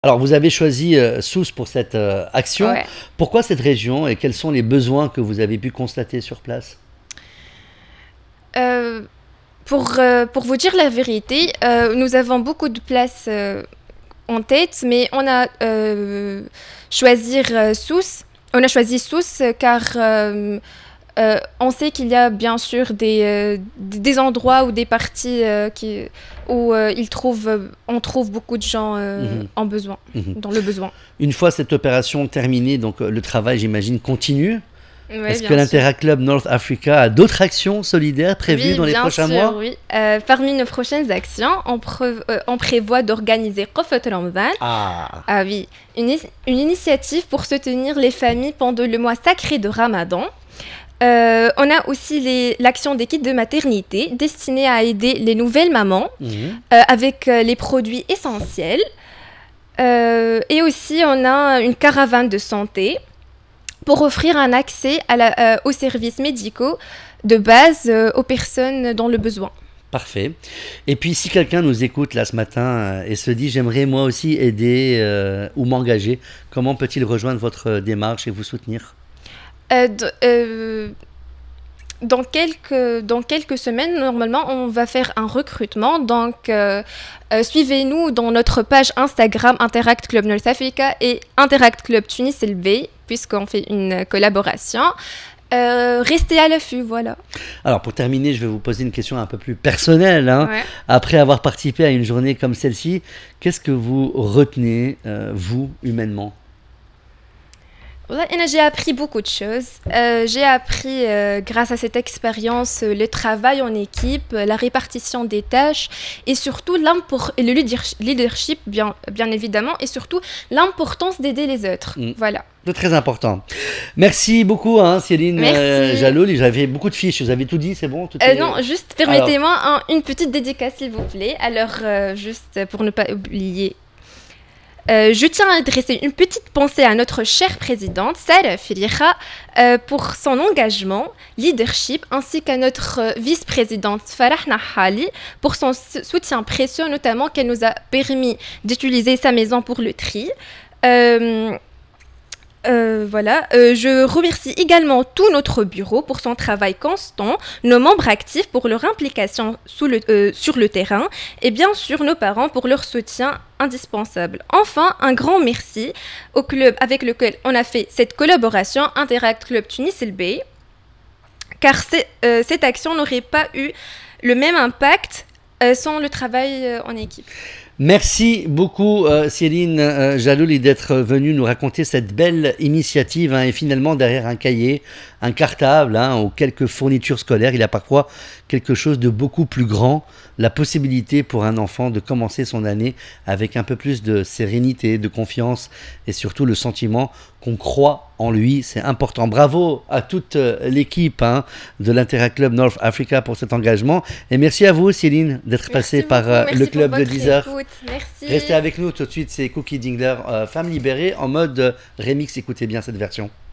Alors, vous avez choisi Sousse pour cette action. Ouais. Pourquoi cette région et quels sont les besoins que vous avez pu constater sur place? Euh, pour vous dire la vérité, nous avons beaucoup de places en tête, mais choisi Sousse. On a choisi Sousse car on sait qu'il y a bien sûr des endroits ou des parties où on trouve beaucoup de gens Mhm, en besoin, mhm. dans le besoin. Une fois cette opération terminée, donc le travail, j'imagine, continue. Oui, Est-ce que bien sûr. l'Interact Club North Africa a d'autres actions solidaires prévues Oui, dans les bien prochains sûr, mois? oui. Parmi nos prochaines actions, on prévoit d'organiser Qofat Ramadan. Ah, Ah oui, une initiative pour soutenir les familles pendant le mois sacré de Ramadan. On a aussi l'action des kits de maternité destinée à aider les nouvelles mamans mhm. avec les produits essentiels. Et aussi, on a une caravane de santé pour offrir un accès aux services médicaux de base aux personnes dans le besoin. Parfait. Et puis, si quelqu'un nous écoute là ce matin et se dit j'aimerais moi aussi aider ou m'engager, comment peut-il rejoindre votre démarche et vous soutenir? Euh, d- euh, dans quelques semaines, normalement, on va faire un recrutement. Donc, suivez-nous dans notre page Instagram Interact Club North Africa et Interact Club Tunis LB, puisqu'on fait une collaboration. Restez à l'affût, voilà. Alors, pour terminer, je vais vous poser une question un peu plus personnelle, hein. Ouais. Après avoir participé à une journée comme celle-ci, qu'est-ce que vous retenez, vous, humainement? Voilà, j'ai appris beaucoup de choses. J'ai appris, grâce à cette expérience, le travail en équipe, la répartition des tâches et surtout le leadership, bien évidemment, et surtout l'importance d'aider les autres. Mm. Voilà. C'est très important. Merci beaucoup, hein, Céline Merci. Jaloul. J'avais beaucoup de fiches. Vous avez tout dit, c'est bon? Tout est... Non, juste Alors, permettez-moi une petite dédicace, s'il vous plaît. Alors, juste pour ne pas oublier. Je tiens à adresser une petite pensée à notre chère présidente, Sarah Firiha, pour son engagement, leadership, ainsi qu'à notre vice-présidente, Farah Nahali, pour son soutien précieux, notamment qu'elle nous a permis d'utiliser sa maison pour le tri. Euh, voilà. Je remercie également tout notre bureau pour son travail constant, nos membres actifs pour leur implication sur le terrain et bien sûr nos parents pour leur soutien indispensable. Enfin, un grand merci au club avec lequel on a fait cette collaboration, Interact Club Tunis LB, car cette action n'aurait pas eu le même impact sans le travail en équipe. merci beaucoup, Céline Jalouli, d'être venue nous raconter cette belle initiative, hein, et finalement, derrière un cahier, un cartable, hein, ou quelques fournitures scolaires, il y a parfois quelque chose de beaucoup plus grand, la possibilité pour un enfant de commencer son année avec un peu plus de sérénité, de confiance et surtout le sentiment qu'on croit en lui. C'est important. Bravo à toute l'équipe, hein, de l'Interact Club North Africa pour cet engagement. Et merci à vous, Céline, d'être passée Merci par beaucoup, le merci pour club de votre 10 heures. écoute. Merci. Restez avec nous tout de suite, c'est Cookie Dingler, Femme libérée, en mode remix. Écoutez bien cette version.